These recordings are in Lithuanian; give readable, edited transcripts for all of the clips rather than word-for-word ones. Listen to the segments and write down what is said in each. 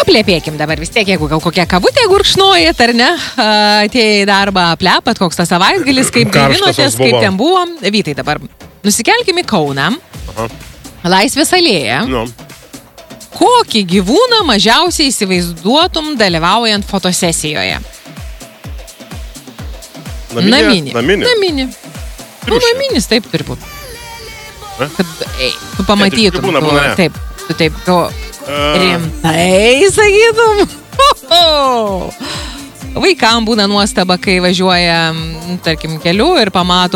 Paplėpėkim dabar vis tiek, jeigu gal kokia kavutė gurkšnojat, ar ne, atėjo į darbą, plepat, koks tas savaitgalis, kaip gyvinotės, kaip ten buvo. Vytai dabar, nusikelkim į Kauną, Laisvės alėją. Kokį gyvūną mažiausiai įsivaizduotum dalyvaujant fotosesijoje? Naminį. Nu, naminis, taip turi būti. Kad, tu pamatytum. Taip, tu rimtai sakytum. Vaikam būna nuostaba, kai važiuoja, tarkim, keliu ir pamato,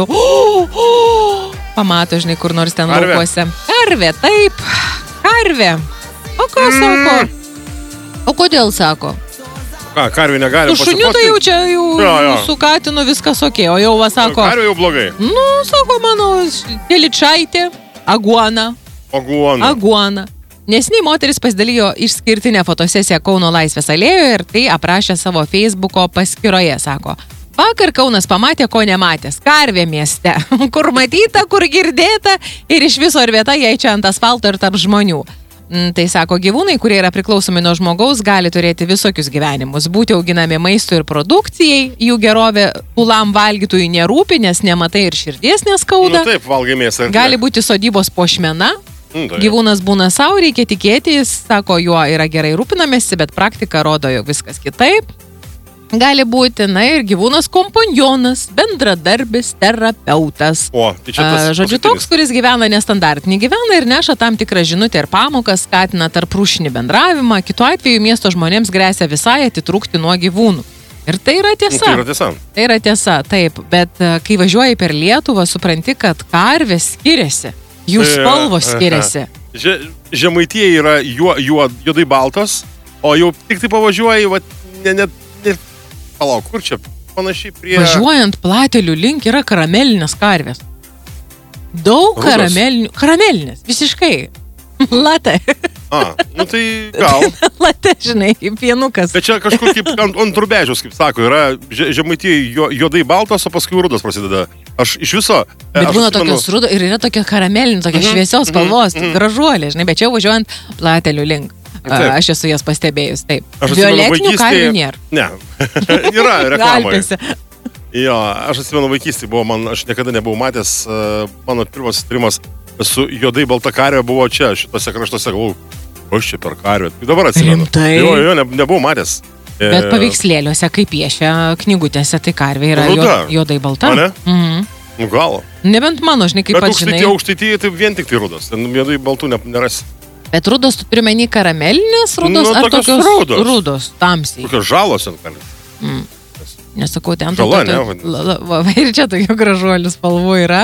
žinai, kur nors ten laukuose. Karvė, taip, karvė. O ką sako? O kodėl sako? Ką, karvė negali pasifotkint? Su šuniu tai jau čia, su katinu viskas okei, o jau va sako. Karvė jau blogai. Nu, sako mano, teličaitė, aguana. Neseniai moteris pasidalijo išskirtinę fotosesiją Kauno Laisvės alėjoje ir tai aprašė savo Facebooko paskyroje, sako. Vakar Kaunas pamatė, ko nematęs. Karvė mieste. Kur matyta, kur girdėta ir iš viso ir vieta jai čia ant asfalto ir tarp žmonių. Tai sako, gyvūnai, kurie yra priklausomi nuo žmogaus, gali turėti visokius gyvenimus, būti auginami maistui ir produkcijai, jų gerovė pulam valgytojui nerūpi, nes nematai ir širdies neskauda. Nu taip, valgai mėsą. Gali būti sodybos puošmena. Gyvūnas būna savo, reikia tikėti, jis sako, juo yra gerai rūpinamėsi, bet praktika rodo, jog viskas kitaip. Gali būti, na ir gyvūnas kompanionas, bendradarbis, terapeutas. Tai čia žodžiu, toks, kuris gyvena nestandartinį gyveną ir neša tam tikrą žinutę ir pamokas, skatina tarprūšinį bendravimą, kitu atveju miesto žmonėms gresia visai atitrūkti nuo gyvūnų. Ir tai yra tiesa. Tai yra tiesa, taip, bet kai važiuoji per Lietuvą, supranti, kad karvės skiriasi, jų spalvos skiriasi. Žemaitija yra juodai baltos, o jau tik tai pavažiuoji, Palauk, kur čia panašiai prie... Važiuojant Platelių link yra karamelinės karvės. Daug karamelinės, visiškai. Late. Nu tai gal. Late, žinai, pienukas. Bet čia kažkur kaip ant rubežiaus, kaip sako, yra Žemaitija juodai baltos, o paskui rudos prasideda. Aš iš viso... Bet būna tokios rudos ir yra tokia karamelinė, tokia šviesios spalvos, gražuolė, žinai, bet čia važiuojant Platelių link. Aš esu jas pastebėjus, taip. Violetinių karvių nėra. Ne, yra reklamoje. Jo, aš atsimenu vaikystėje buvo, aš niekada nebuvau matęs, mano pirmas tyrimas su juodai balta karvė buvo čia, šitose kraštuose, galvau, aš čia per karvę. Dabar atsimenu. Jo, nebuvau matęs. Bet paveikslėliuose, kaip piešia knygutėse, tai karvė yra juodai balta. O ne? Nu gal. Nebent mano, žinai, kaip pats žinai. Bet aukštaitėje tai vien tik tai rudos, juodai baltų nerasi. Bet rudos, tu turi menį karamelinės rudos, ar tokios rudos, tamsiai? Tokios žalos ant karvės. Nesakau, ten žala, ne? Ir čia tokių gražuolių spalvų yra.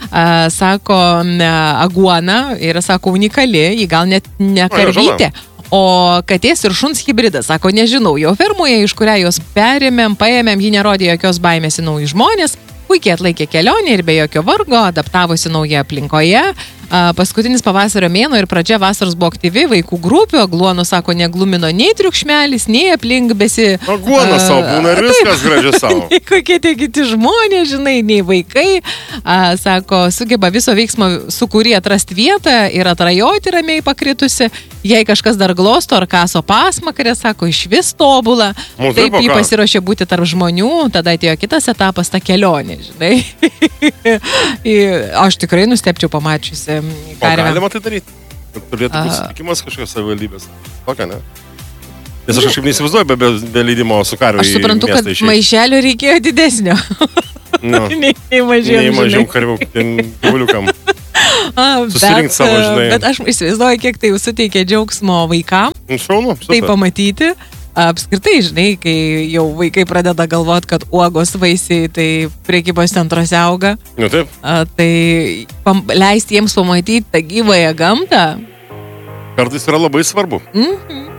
Sako, aguana yra, sako, unikali, jį gal net ne karvytė, o katės ir šuns hybridas. Sako, nežinau, jo fermoje, iš kurią jos paėmėm, ji nerodė jokios baimės į naujus žmonės. Puikiai atlaikė kelionę ir be jokio vargo, adaptavosi nauja aplinkoje. Paskutinis pavasario mėnuo ir pradžia vasaros buvo aktyvi, vaikų grupė, Agluonų, sako, neglumino nei triukšmelis, nei aplink besi... Agluonas savo būna ir viskas gražia savo. Kokie tie kiti žmonės, žinai, nei vaikai. Sako, sugeba viso veiksmo sukūrį atrasti vietą ir atrajoti ramiai pakritusi. Jei kažkas dar glosto ar kaso pasmakarė, sako, iš vis tobula. Taip jį pasiruošė būti tarp žmonių, tada atėjo kitas etapas, ta kelionė, žinai. Aš tikrai nustepčiau pamačiusi karvę. O galima tai daryti? Turėtų būti sutikimas kažkokios savivaldybės. Tokia, ne? Nes aš kažkaip neįsivaizduoju be leidimo su karvė. Aš suprantu, kad maišelio reikėjo didesnio. Nei mažiau karvių gyvuliukam. Susirinkti savo, žinai. Bet aš įsivaizduoju, kiek tai suteikia džiaugsmo vaikam. Šaunu, tai pamatyti. Apskritai, žinai, kai jau vaikai pradeda galvot, kad uogos vaisiai tai prekybos centruose auga. Nu taip. Tai leisti jiems pamatyti tą gyvąją gamtą. Kartais yra labai svarbu.